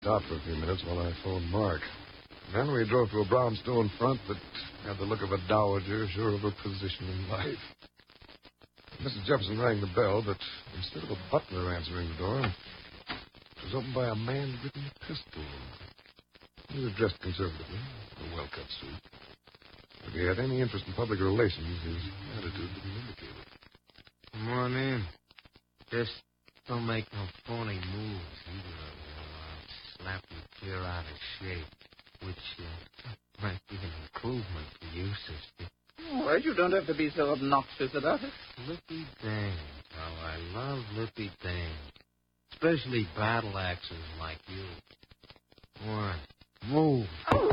Stopped for a few minutes while I phoned Mark. Then we drove to a brownstone front that had the look of a dowager sure of her position in life. Mrs. Jefferson rang the bell, but instead of a butler answering the door, it was opened by a man gripping a pistol. He was dressed conservatively, a well-cut suit. If he had any interest in public relations, his attitude didn't indicate it. Come on in. Just don't make no phony moves either of you. I'll slap you clear out of shape, which might be an improvement for you, sister. Well, you don't have to be so obnoxious about it. Lippy dames. Oh, I love lippy dames. Especially battle axes like you. One. Move.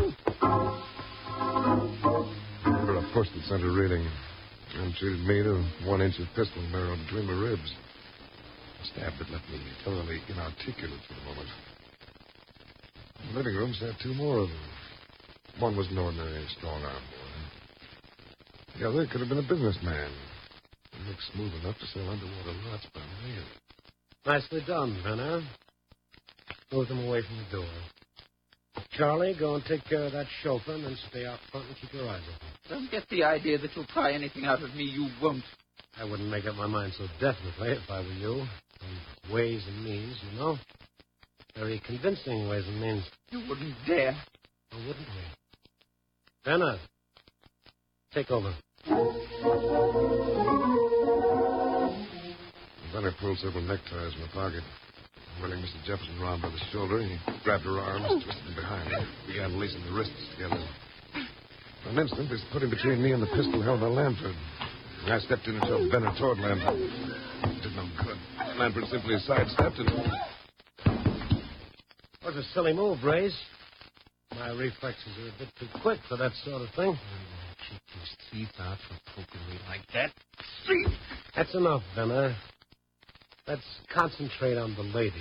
Her a push that sent her reeling, and she made a 1-inch pistol barrel between my ribs. A stab that left me thoroughly inarticulate for the moment. In the living room sat two more of them. One was an ordinary strong-arm boy. The other could have been a businessman. He looked smooth enough to sell underwater lots by mail. Nicely done, Venner. Move them away from the door. Charlie, go and take care of that chauffeur and then stay out front and keep your eyes open. Don't get the idea that you'll pry anything out of me. You won't. I wouldn't make up my mind so definitely if I were you. And ways and means, you know. Very convincing ways and means. You wouldn't dare. Or wouldn't we? Venner, take over. Venner pulled several neckties from her pocket. Whirling Mrs. Jefferson round by the shoulder, he grabbed her arms, twisted them behind her, began lacing the wrists together. For an instant, this put him between me and the pistol held by Lanford. I stepped in and shoved Venner toward Lanford. It did no good. Lanford simply sidestepped and... Was a silly move, Race. My reflexes are a bit too quick for that sort of thing. Keep his teeth out for poking me like that. See? That's enough, Venner. Let's concentrate on the lady.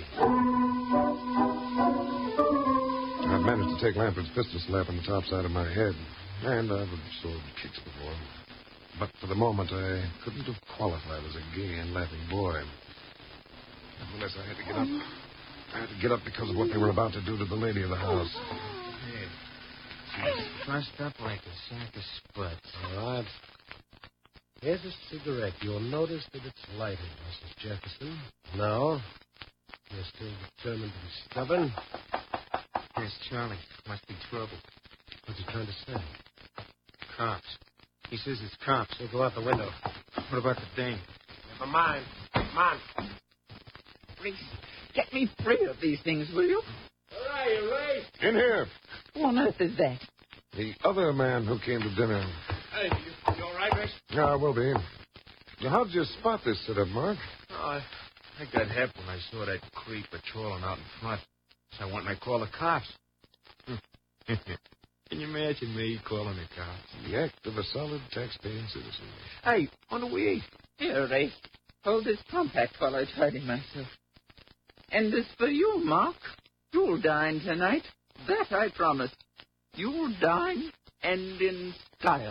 I'd managed to take Lanford's pistol slap on the top side of my head, and I've absorbed kicks before. But for the moment, I couldn't have qualified as a gay and laughing boy. Nevertheless, I had to get up. I had to get up because of what they were about to do to the lady of the house. Hey, she's trussed up like a sack of spuds. All right. Here's a cigarette. You'll notice that it's lighted, Mrs. Jefferson. No? You're still determined to be stubborn? Yes, Charlie. Must be trouble. What's he trying to say? Cops. He says it's cops. We'll go out the window. What about the dame? Never mind. Come on. Please, get me free of these things, will you? Where are you, Ray? In here. Who on earth is that? The other man who came to dinner. Hey, you all right, Ray? Yeah, I will be. Now, how'd you spot this setup, Mark? Oh, I got hep when I saw that creep patrolling out in front. So I went and I called the cops. Can you imagine me calling the cops? The act of a solid taxpaying citizen. Hey, on the way. Here, Ray. Hold this compact while I tidy myself. And as for you, Mark, you'll dine tonight. That I promise. You'll dine and in style.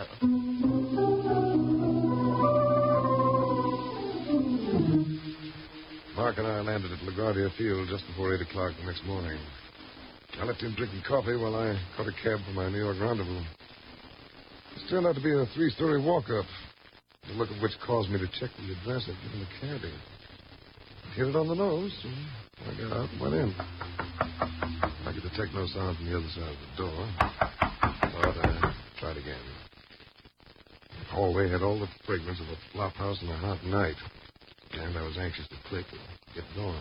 Mark and I landed at LaGuardia Field just before 8 o'clock the next morning. I left him drinking coffee while I caught a cab for my New York rendezvous. This turned out to be a 3-story walk-up, the look of which caused me to check the address I'd given the cabbie. Hit it on the nose, so I got out and went in. I could detect no sound from the other side of the door, but I tried again. The hallway had all the fragrance of a flop house on a hot night, and I was anxious to click and get going.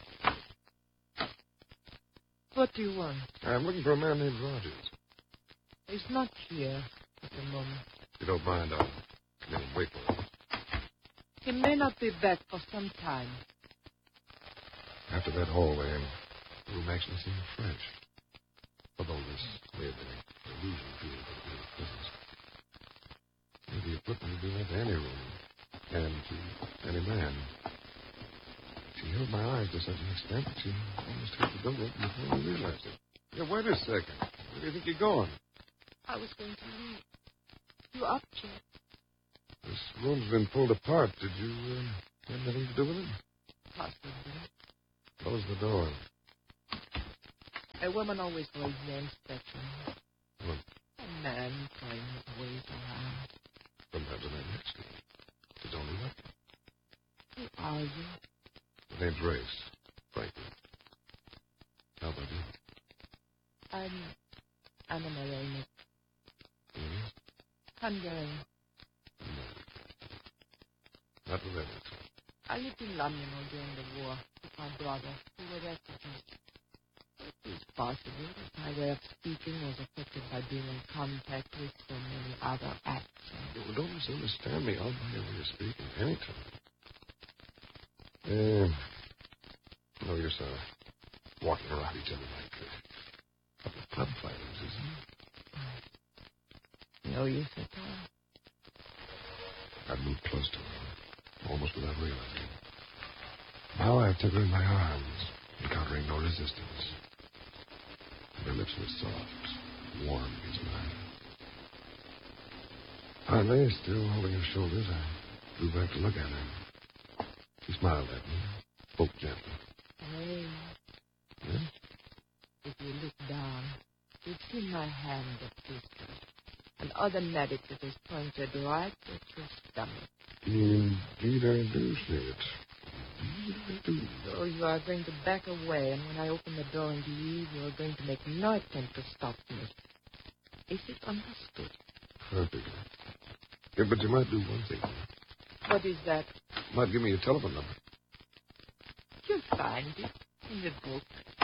What do you want? I'm looking for a man named Rogers. He's not here at the moment. If you don't mind, I'll come in and wait for him. He may not be back for some time. After that hallway, the room actually seemed fresh. Although this may have been an illusion created by the great presence. Maybe equipment would be like any room, and to any man. She held my eyes to such an extent that she almost had the door open before I realized it. Yeah, wait a second. Where do you think you're going? I was going to leave. You up, Jack? This room's been pulled apart. Did you have anything to do with it? Possibly. Close the door. A woman always resents that. What? A man trying his ways around. Sometimes it ain't next to me. It's only lucky. Who are you? My name's Race. Franklin. How about you? I'm an Iranian. Mm-hmm. Hungarian. Not with anything. I lived in London during the war with my brother, who were refugees. It is possible that my way of speaking was affected by being in contact with so many other accents. Don't misunderstand me. I'll buy your way of speaking anytime. No use walking around each other like a couple of club fighters, isn't it? No use at all. I've moved close to her, almost without realizing. Now I took her in my arms, encountering no resistance. Her lips were soft, warm against mine. Finally, still holding her shoulders, I drew back to look at her. She smiled at me, spoke gently. Hey, Yeah? if you look down, you'll see my hand of pistol. And automatic that is pointed right at your stomach. Indeed, I do see it. Indeed, I do. So you are going to back away, and when I open the door and leave, you are going to make no attempt to stop me. Is it understood? Perfectly. Yeah, but you might do one thing. What is that? Might give me your telephone number. You'll find it in the book.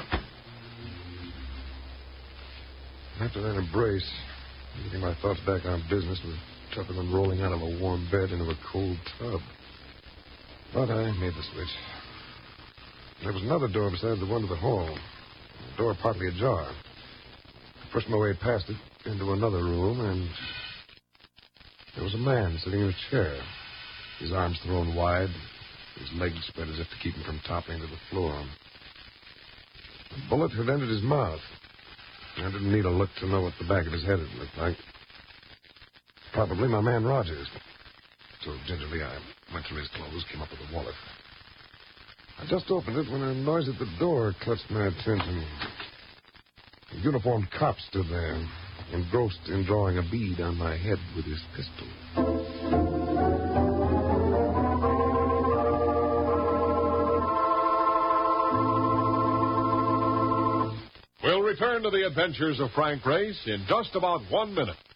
After that embrace, getting my thoughts back on business was tougher than rolling out of a warm bed into a cold tub. But I made the switch. There was another door besides the one to the hall. The door partly ajar. I pushed my way past it into another room, and there was a man sitting in a chair, his arms thrown wide, his legs spread as if to keep him from toppling to the floor. The bullet had entered his mouth. I didn't need a look to know what the back of his head had looked like. Probably my man Rogers. So gingerly I went through his clothes, came up with a wallet. I just opened it when a noise at the door clutched my attention. A uniformed cop stood there, engrossed in drawing a bead on my head with his pistol. We'll return to the adventures of Frank Race in just about 1 minute.